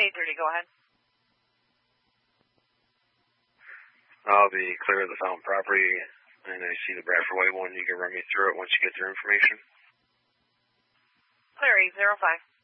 830, go ahead. I'll be clear of the Fountain property, and I see the Bradford White one. You can run me through it once you get their information. Clear 805.